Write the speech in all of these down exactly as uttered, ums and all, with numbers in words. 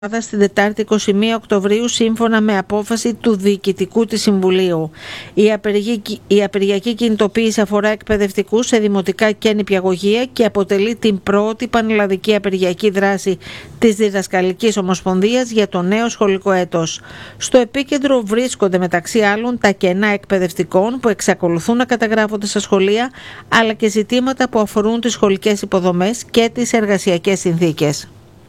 στην Τετάρτη εικοστή πρώτη Οκτωβρίου σύμφωνα με απόφαση του Διοικητικού της Συμβουλίου. Η, απεργική, η απεργιακή κινητοποίηση αφορά εκπαιδευτικούς σε δημοτικά και νηπιαγωγεία και αποτελεί την πρώτη πανελλαδική απεργιακή δράση της Διδασκαλικής Ομοσπονδίας για το νέο σχολικό έτος. Στο επίκεντρο βρίσκονται μεταξύ άλλων τα κενά εκπαιδευτικών που εξακολουθούν να καταγράφονται στα σχολεία, αλλά και ζητήματα που αφορούν τις σχολικές υποδομές και τις εργασιακές συνθήκες.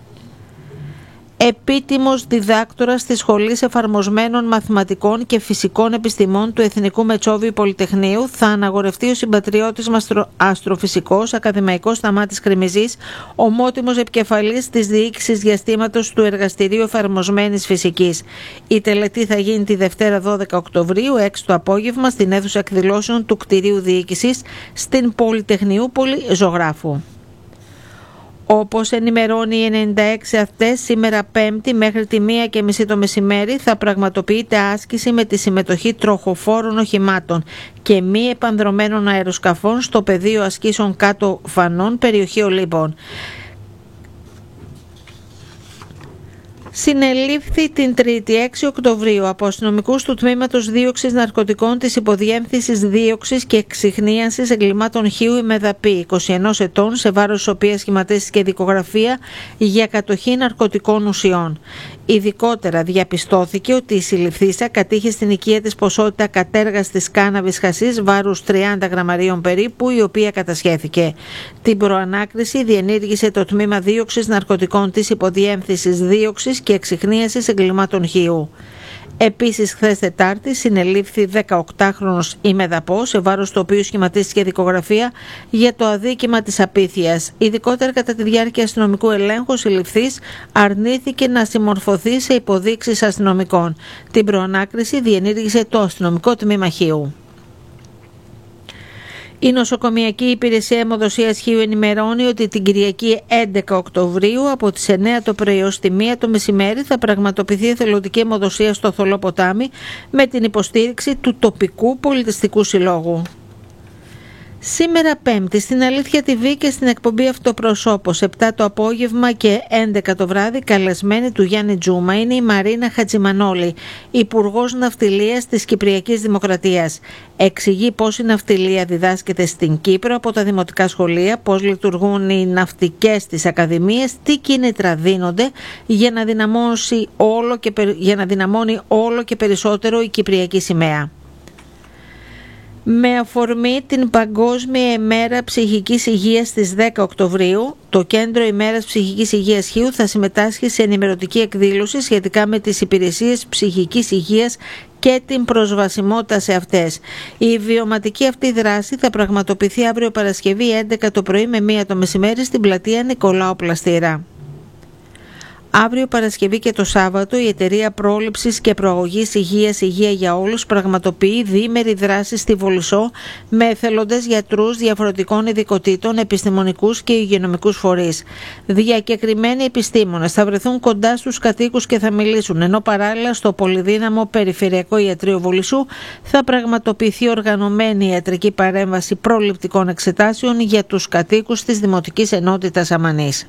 Επίτιμος διδάκτορας της Σχολής Εφαρμοσμένων Μαθηματικών και Φυσικών Επιστημών του Εθνικού Μετσόβιου Πολυτεχνείου θα αναγορευτεί ο συμπατριώτης μας αστροφυσικός ακαδημαϊκός Σταμάτης Κρημιζής, ομότιμος επικεφαλής της διοίκησης διαστήματος του Εργαστηρίου Εφαρμοσμένης Φυσικής. Η τελετή θα γίνει τη Δευτέρα δώδεκα Οκτωβρίου, έξι το απόγευμα, στην αίθουσα εκδηλώσεων του κτηρίου διοίκησης στην Πολυτεχνιούπολη Ζωγράφου. Όπως ενημερώνει η ενενήντα έξι αυτές, σήμερα Πέμπτη μέχρι τη μία και μισή το μεσημέρι θα πραγματοποιείται άσκηση με τη συμμετοχή τροχοφόρων οχημάτων και μη επανδρωμένων αεροσκαφών στο πεδίο ασκήσεων κάτω Φανών, περιοχή Ολύμπων. Συνελήφθη την Τρίτη έξι Οκτωβρίου από αστυνομικούς του Τμήματος Δίωξης Ναρκωτικών της Υποδιεύθυνσης Δίωξης και Εξιχνίασης Εγκλημάτων Χείου η Μεδαπή, είκοσι ενός ετών, σε βάρος της οποίας σχηματίστηκε δικογραφία για κατοχή ναρκωτικών ουσιών. Ειδικότερα διαπιστώθηκε ότι η συλληφθήσα κατήχε στην οικία της ποσότητα κατέργαστης κάναβης χασίς βάρους τριάντα γραμμαρίων περίπου, η οποία κατασχέθηκε. Την προανάκριση διενήργησε το Τμήμα Δίωξης Ναρκωτικών της Υποδιεύθυνσης Δίωξης και Εξιχνίασης Εγκλημάτων Χείου. Επίσης, χθες Τετάρτη συνελήφθη δεκαοκτάχρονος ημεδαπός, σε βάρος του οποίου σχηματίστηκε δικογραφία για το αδίκημα της απίθειας. Ειδικότερα, κατά τη διάρκεια αστυνομικού ελέγχου, ο συλληφθής αρνήθηκε να συμμορφωθεί σε υποδείξεις αστυνομικών. Την προανάκριση διενήργησε το αστυνομικό τμήμα Χείου. Η Νοσοκομιακή Υπηρεσία Αιμοδοσίας Χείου ενημερώνει ότι την Κυριακή έντεκα Οκτωβρίου από τις εννέα το πρωί ως τη μία το μεσημέρι θα πραγματοποιηθεί εθελοντική αιμοδοσία στο Θολό Ποτάμι με την υποστήριξη του τοπικού πολιτιστικού συλλόγου. Σήμερα Πέμπτη στην Αλήθεια τι βι και στην εκπομπή Αυτοπροσώπος επτά το απόγευμα και έντεκα το βράδυ, καλεσμένη του Γιάννη Τζούμα είναι η Μαρίνα Χατζημανόλη, Υπουργός Ναυτιλίας της Κυπριακής Δημοκρατίας. Εξηγεί πώς η ναυτιλία διδάσκεται στην Κύπρο από τα δημοτικά σχολεία, πώς λειτουργούν οι ναυτικές της ακαδημίες, τι κίνητρα δίνονται για να, δυναμώσει όλο και, για να δυναμώνει όλο και περισσότερο η Κυπριακή σημαία. Με αφορμή την Παγκόσμια ημέρα ψυχικής υγείας στις δέκα Οκτωβρίου, το Κέντρο ημέρας ψυχικής υγείας Χείου θα συμμετάσχει σε ενημερωτική εκδήλωση σχετικά με τις υπηρεσίες ψυχικής υγείας και την προσβασιμότητα σε αυτές. Η βιωματική αυτή δράση θα πραγματοποιηθεί αύριο Παρασκευή έντεκα το πρωί με μία το μεσημέρι στην πλατεία Νικολάου Πλαστήρα. Αύριο Παρασκευή και το Σάββατο η Εταιρεία Πρόληψης και Προαγωγής Υγείας Υγεία για Όλους πραγματοποιεί διήμερη δράση στη Βολισσό με εθελοντές γιατρούς διαφορετικών ειδικοτήτων, επιστημονικούς και υγειονομικούς φορείς. Διακεκριμένοι επιστήμονες θα βρεθούν κοντά στους κατοίκους και θα μιλήσουν, ενώ παράλληλα στο πολυδύναμο Περιφερειακό Ιατρείο Βολισσού θα πραγματοποιηθεί οργανωμένη ιατρική παρέμβαση προληπτικών εξετάσεων για τους κατοίκους της Δημοτικής Ενότητας Αμανής.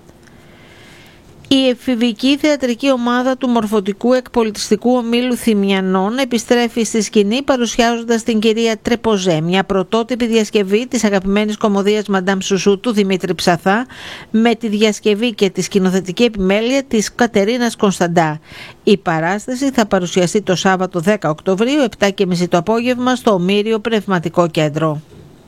Η εφηβική θεατρική ομάδα του Μορφωτικού Εκπολιτιστικού Ομίλου Θυμιανών επιστρέφει στη σκηνή παρουσιάζοντας την κυρία Τρεποζέ, μια πρωτότυπη διασκευή της αγαπημένης κωμωδίας Μαντάμ Σουσού του Δημήτρη Ψαθά, με τη διασκευή και τη σκηνοθετική επιμέλεια της Κατερίνας Κωνσταντά. Η παράσταση θα παρουσιαστεί το Σάββατο δέκα Οκτωβρίου, επτά και μισή το απόγευμα, στο Ομήριο Πνευματικό Κέντρο.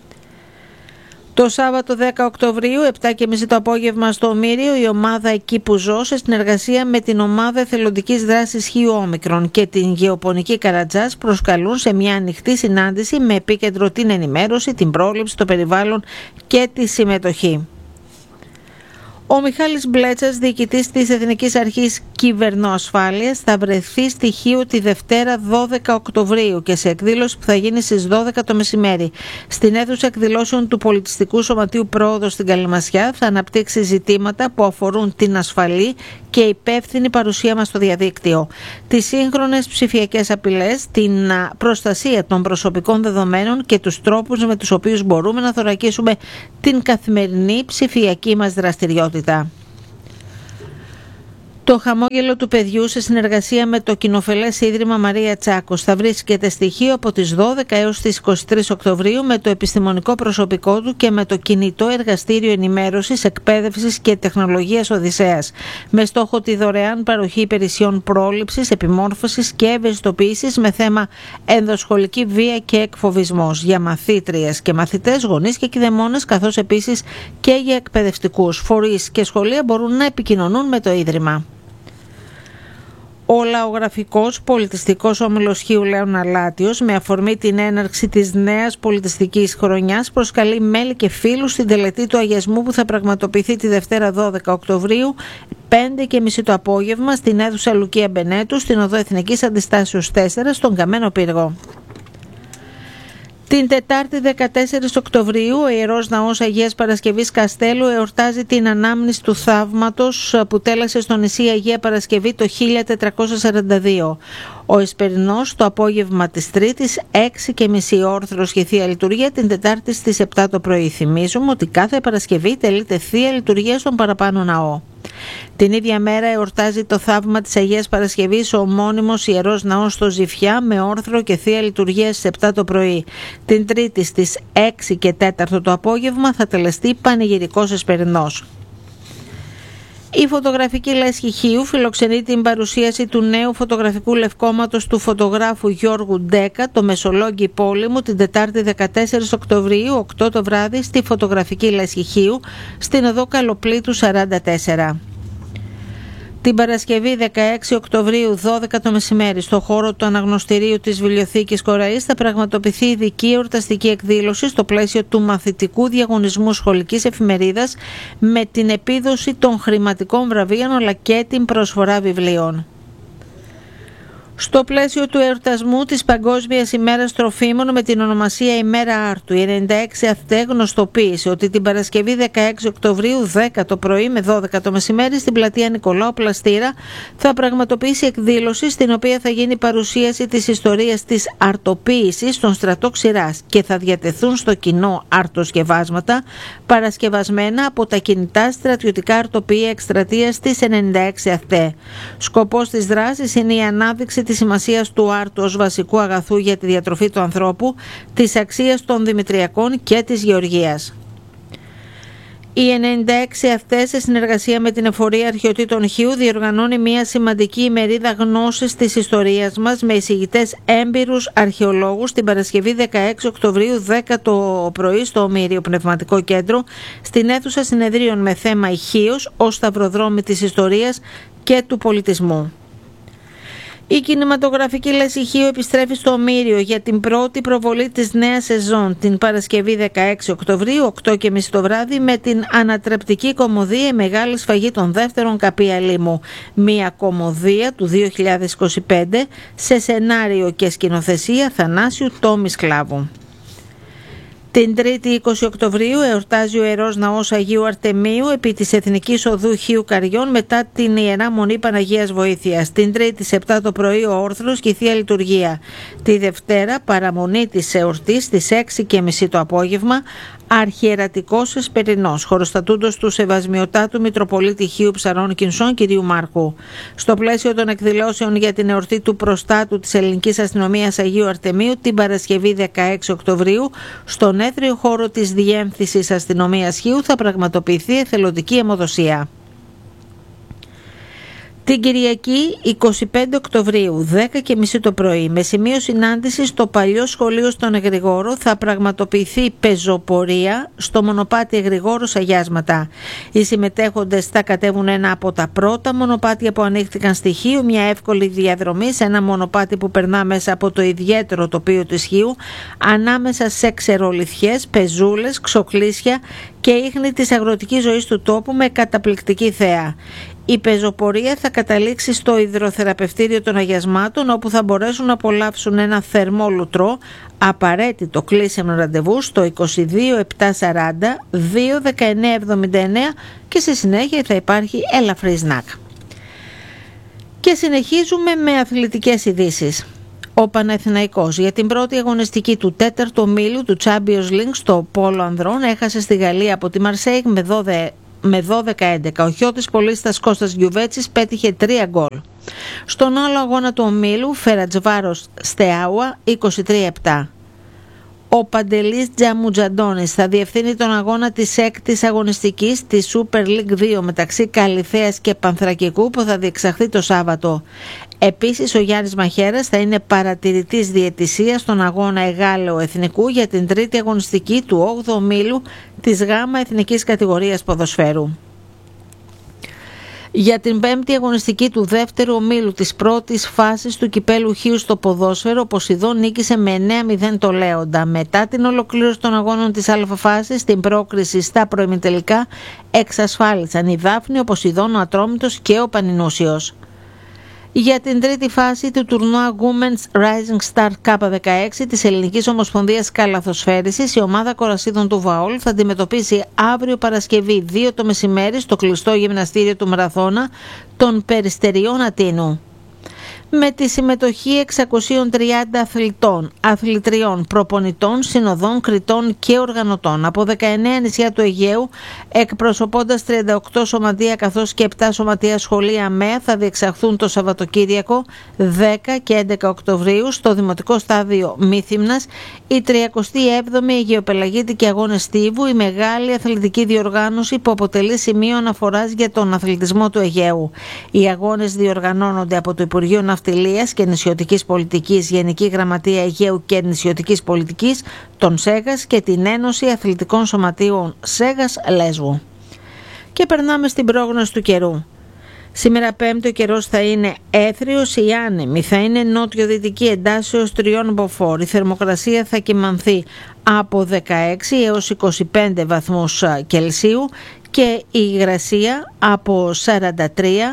Το Σάββατο δέκα Οκτωβρίου, επτά και μισή το απόγευμα στο Ομήριο, η ομάδα Εκεί που ζω, σε συνεργασία με την ομάδα εθελοντικής δράσης Χίου Όμικρον και την Γεωπονική Καρατζάς, προσκαλούν σε μια ανοιχτή συνάντηση με επίκεντρο την ενημέρωση, την πρόληψη, το περιβάλλον και τη συμμετοχή. Ο Μιχάλης Μπλέτσας, διοικητής της Εθνικής Αρχής Κυβερνοασφάλειας, θα βρεθεί στη Χίου τη Δευτέρα δώδεκα Οκτωβρίου και σε εκδήλωση που θα γίνει στις δώδεκα το μεσημέρι. Στην αίθουσα εκδηλώσεων του Πολιτιστικού Σωματείου Πρόοδος στην Καλυμασιά θα αναπτύξει ζητήματα που αφορούν την ασφαλή και υπεύθυνη παρουσία μας στο διαδίκτυο, τις σύγχρονες ψηφιακές απειλές, την προστασία των προσωπικών δεδομένων και τους τρόπους με τους οποίους μπορούμε να θωρακίσουμε την καθημερινή ψηφιακή μας δραστηριότητα. Το χαμόγελο του παιδιού σε συνεργασία με το κοινοφελές Ίδρυμα Μαρία Τσάκος θα βρίσκεται στοιχείο από τις δώδεκα έως τις είκοσι τρεις Οκτωβρίου με το επιστημονικό προσωπικό του και με το κινητό εργαστήριο ενημέρωσης, εκπαίδευσης και τεχνολογίας Οδυσσέας, με στόχο τη δωρεάν παροχή υπηρεσιών πρόληψης, επιμόρφωσης και ευαισθητοποίησης με θέμα ενδοσχολική βία και εκφοβισμός για μαθήτριες και μαθητές, γονείς και κηδεμόνες, καθώς επίσης και για εκπαιδευτικούς. Φορείς και σχολεία μπορούν να επικοινωνούν με το Ίδρυμα. Ο Λαογραφικός Πολιτιστικός Όμιλος Χίου Λέων Αλάτιος, με αφορμή την έναρξη της νέας πολιτιστικής χρονιάς, προσκαλεί μέλη και φίλους στην τελετή του αγιασμού που θα πραγματοποιηθεί τη Δευτέρα δώδεκα Οκτωβρίου, πέντε και μισή το απόγευμα, στην αίθουσα Λουκία Μπενέτου, στην οδό Εθνικής Αντιστάσεως τέσσερα, στον Καμένο Πύργο. Την Τετάρτη δεκατέσσερις Οκτωβρίου, ο Ιερός Ναός Αγίας Παρασκευής Καστέλου εορτάζει την ανάμνηση του θαύματος που τέλασε στο νησί Αγία Παρασκευή το χίλια τετρακόσια σαράντα δύο. Ο Εσπερινός το απόγευμα της Τρίτης, έξι και μισή όρθρος και Θεία Λειτουργία την Τετάρτη στις επτά το πρωί. Θυμίζουμε ότι κάθε Παρασκευή τελείται Θεία Λειτουργία στον παραπάνω ναό. Την ίδια μέρα εορτάζει το θαύμα της Αγίας Παρασκευής ο ομώνυμος Ιερός Ναός στο Ζηφιά με όρθρο και Θεία Λειτουργία στις επτά το πρωί. Την Τρίτη στις έξι και τέταρτο το απόγευμα θα τελεστεί πανηγυρικός Εσπερινός. Η φωτογραφική λέσχη Χίου φιλοξενεί την παρουσίαση του νέου φωτογραφικού λευκόματος του φωτογράφου Γιώργου Ντέκα, το Μεσολόγγι Πόλεμου, την Τετάρτη δεκατέσσερις Οκτωβρίου, οκτώ το βράδυ, στη φωτογραφική λέσχη Χίου, στην οδό Καλοπλήτου σαράντα τέσσερα. Την Παρασκευή δεκαέξι Οκτωβρίου, δώδεκα το μεσημέρι, στο χώρο του Αναγνωστηρίου της Βιβλιοθήκης Κοραής θα πραγματοποιηθεί ειδική εορταστική εκδήλωση στο πλαίσιο του μαθητικού διαγωνισμού σχολικής εφημερίδας με την επίδοση των χρηματικών βραβείων αλλά και την προσφορά βιβλίων. Στο πλαίσιο του εορτασμού της Παγκόσμιας ημέρας τροφίμων με την ονομασία ημέρα Άρτου, η ενενήντα έξι ΑΘΕ γνωστοποίησε ότι την Παρασκευή δεκαέξι Οκτωβρίου, δέκα το πρωί με δώδεκα το μεσημέρι, στην πλατεία Νικολάου Πλαστήρα θα πραγματοποιήσει εκδήλωση στην οποία θα γίνει παρουσίαση της ιστορίας της αρτοποίησης στον στρατό Ξηράς και θα διατεθούν στο κοινό αρτοσκευάσματα παρασκευασμένα από τα κινητά στρατιωτικά αρτοποίηια εκστρατείας της ενενήντα έξι ΑΘΕ. Σκοπός της δράσης είναι η ανάδειξη της σημασίας του άρτου ως βασικού αγαθού για τη διατροφή του ανθρώπου, της αξίας των δημητριακών και της γεωργίας. Η ενενήντα έξι ΑΘΕ, σε συνεργασία με την Εφορία Αρχαιοτήτων Χίου, διοργανώνει μια σημαντική ημερίδα γνώσης της ιστορίας μας με εισηγητές έμπειρους αρχαιολόγους την Παρασκευή δεκαέξι Οκτωβρίου, δέκα το πρωί, στο Ομήριο Πνευματικό Κέντρο, στην αίθουσα συνεδρίων με θέμα Ηχείος ως σταυροδρόμι της ιστορίας και του πολιτισμού. Η κινηματογραφική λέσχη Χίου επιστρέφει στο Ομήριο για την πρώτη προβολή της νέας σεζόν την Παρασκευή δεκαέξι Οκτωβρίου, οκτώ και μισή το βράδυ, με την ανατρεπτική κωμωδία «Η Μεγάλη Σφαγή των Δεύτερων Καπία Λίμου». Μια κωμωδία του δύο χιλιάδες είκοσι πέντε σε σενάριο και σκηνοθεσία Θανάσιου Τόμι Σκλάβου. Την Τρίτη είκοσι Οκτωβρίου εορτάζει ο Ιερός Ναός Αγίου Αρτεμίου επί της Εθνικής Οδού Χίου Καριών μετά την Ιερά Μονή Παναγίας Βοήθειας. Την Τρίτη σε επτά το πρωί ο όρθρος και η Θεία Λειτουργία. Τη Δευτέρα παραμονή της εορτής στις έξι και μισή το απόγευμα, Αρχιερατικός Εσπερινός, χωροστατούντος του Σεβασμιωτάτου Μητροπολίτη Χίου Ψαρών Κινσών κυρίου Μάρκου. Στο πλαίσιο των εκδηλώσεων για την εορτή του προστάτου της Ελληνικής Αστυνομίας Αγίου Αρτεμίου την Παρασκευή δεκαέξι Οκτωβρίου, στον έθριο χώρο της Διεύθυνσης Αστυνομίας Χίου θα πραγματοποιηθεί εθελοντική αιμοδοσία. Την Κυριακή εικοστή πέμπτη Οκτωβρίου, δέκα και μισή το πρωί, με σημείο συνάντηση στο παλιό σχολείο στον Εγρηγόρο, θα πραγματοποιηθεί πεζοπορία στο μονοπάτι Εγρηγόρος Αγιάσματα. Οι συμμετέχοντες θα κατέβουν ένα από τα πρώτα μονοπάτια που ανοίχθηκαν στη Χίου, μια εύκολη διαδρομή σε ένα μονοπάτι που περνά μέσα από το ιδιαίτερο τοπίο της Χίου, ανάμεσα σε ξερολιθιές, πεζούλες, ξοκλήσια και ίχνη της αγροτικής ζωής του τόπου με καταπληκτική θέα. Η πεζοπορία θα καταλήξει στο υδροθεραπευτήριο των αγιασμάτων, όπου θα μπορέσουν να απολαύσουν ένα θερμό λουτρό, απαραίτητο κλείσιμο ραντεβού στο είκοσι δύο επτακόσια σαράντα δύο δεκαεννέα εβδομήντα εννέα και στη συνέχεια θα υπάρχει ελαφρύ σνακ. Και συνεχίζουμε με αθλητικές ειδήσεις. Ο Παναθηναϊκός για την πρώτη αγωνιστική του τέταρτου ομίλου του Champions League στο Πόλο Ανδρών έχασε στη Γαλλία από τη Μαρσέιγ με με δώδεκα έντεκα. Ο Χιώτης Πολίστας Κώστας Γιουβέτσης πέτυχε τρία γκολ. Στον άλλο αγώνα του ομίλου, Φερατσβάρος Στεάουα είκοσι τρία επτά. Ο Παντελής Τζαμουτζαντώνης θα διευθύνει τον αγώνα της έκτης αγωνιστικής της Super League δύο μεταξύ Καλιθέας και Πανθρακικού που θα διεξαχθεί το Σάββατο. Επίσης ο Γιάννης Μαχαίρας θα είναι παρατηρητής διαιτησίας στον αγώνα Εγάλεο Εθνικού για την τρίτη αγωνιστική του όγδοου ομίλου της ΓΑΜΑ Εθνικής Κατηγορίας Ποδοσφαίρου. Για την πέμπτη αγωνιστική του δεύτερου ομίλου της πρώτης φάσης του Κυπέλλου Χίου στο ποδόσφαιρο, ο Ποσειδών νίκησε με εννέα μηδέν το Λέοντα. Μετά την ολοκλήρωση των αγώνων της Α φάσης, την πρόκριση στα προημιτελικά εξασφάλισαν η Δάφνη, ο Ποσειδών, ο Ατρόμητος και ο Πανινούσιος. Για την τρίτη φάση του τουρνουά Women's Rising Star Cup δεκαέξι της Ελληνικής Ομοσπονδίας Καλαθοσφαίρισης, η ομάδα κορασίδων του ΒΑΟΛ θα αντιμετωπίσει αύριο Παρασκευή δύο το μεσημέρι στο κλειστό γυμναστήριο του Μαραθώνα των Περιστεριών Αττίνου. Με τη συμμετοχή εξακόσιων τριάντα αθλητών, αθλητριών, προπονητών, συνοδών, κριτών και οργανωτών από δεκαεννέα νησιά του Αιγαίου, εκπροσωπώντας τριάντα οκτώ σωματεία καθώς και επτά σωματεία σχολεία ΑΜΕΑ, θα διεξαχθούν το Σαββατοκύριακο δέκα και έντεκα Οκτωβρίου στο Δημοτικό Στάδιο Μύθυμνας η τριακοστή έβδομη Αιγαιοπελαγίτικη Αγώνες Στίβου, η μεγάλη αθλητική διοργάνωση που αποτελεί σημείο αναφοράς για τον αθλητισμό του Αιγαίου. Οι αγώνες διοργανώνονται από το Υπουργείο Ναυτιλίας και Νησιωτικής Πολιτικής, Γενική Γραμματεία Αιγαίου και Νησιωτικής Πολιτικής, τον ΣΕΓΑΣ και την Ένωση Αθλητικών Σωματείων ΣΕΓΑΣ Λέσβου. Και περνάμε στην πρόγνωση του καιρού. Σήμερα Πέμπτη ο καιρός θα είναι έθριος ή άνεμη, θα είναι νότιο-δυτική εντάσσεως τριών μποφόρ. Η θερμοκρασία θα κυμανθεί από δεκαέξι έως είκοσι πέντε βαθμούς Κελσίου και η υγρασία από σαράντα τρία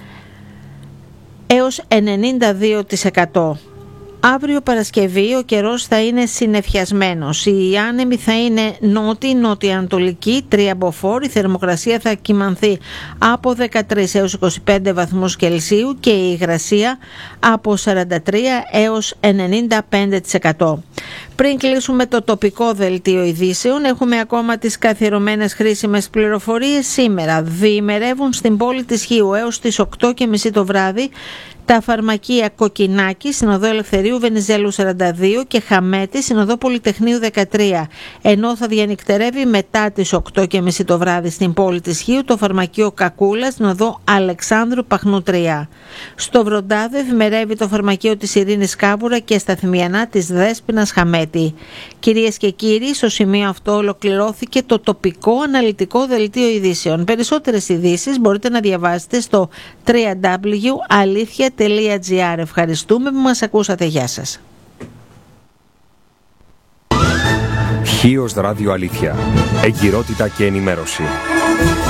έως ενενήντα δύο τοις εκατό. Αύριο Παρασκευή ο καιρός θα είναι συννεφιασμένος. Η άνεμη θα είναι νότι-νοτιοανατολική, τρία μποφόρ. Η θερμοκρασία θα κυμανθεί από δεκατρείς έως είκοσι πέντε βαθμούς Κελσίου και η υγρασία από σαράντα τρία έως ενενήντα πέντε τοις εκατό. Πριν κλείσουμε το τοπικό δελτίο ειδήσεων, έχουμε ακόμα τις καθιερωμένες χρήσιμες πληροφορίες. Σήμερα διημερεύουν στην πόλη της Χίου έως τις οκτώ και μισή το βράδυ τα φαρμακεία Κοκκινάκη, Συνοδό Ελευθερίου Βενιζέλου σαράντα δύο και Χαμέτη, Συνοδό Πολυτεχνείου δεκατρία. Ενώ θα διανυκτερεύει μετά τις οκτώ και μισή το βράδυ στην πόλη της Χίου το φαρμακείο Κακούλα, Συνοδό Αλεξάνδρου Παχνού τρία. Στο Βροντάδο ευημερεύει το φαρμακείο της Ειρήνης Κάβουρα και στα Θημιανά της Δέσποινας Χαμέτη. Κυρίες και κύριοι, στο σημείο αυτό ολοκληρώθηκε το τοπικό αναλυτικό δελτίο ειδήσεων. Περισσότερες ειδήσεις μπορείτε να διαβάσετε στο double-u double-u double-u τελεία αλήθεια τελεία τζι άρ. Ευχαριστούμε που μας ακούσατε. Γεια σας. Χίος Ράδιο Αλήθεια. Εγκυρότητα και ενημέρωση.